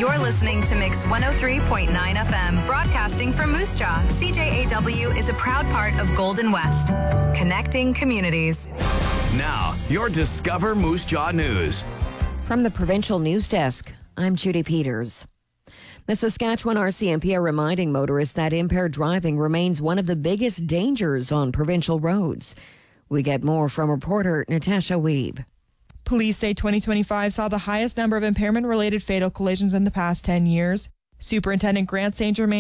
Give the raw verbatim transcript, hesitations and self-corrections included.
You're listening to Mix one oh three point nine F M, broadcasting from Moose Jaw. C J A W is a proud part of Golden West, connecting communities. Now, your Discover Moose Jaw News. From the Provincial News Desk, I'm Judy Peters. The Saskatchewan R C M P are reminding motorists that impaired driving remains one of the biggest dangers on provincial roads. We get more from reporter Natasha Weeb. Police say twenty twenty-five saw the highest number of impairment-related fatal collisions in the past ten years. Superintendent Grant Saint Germain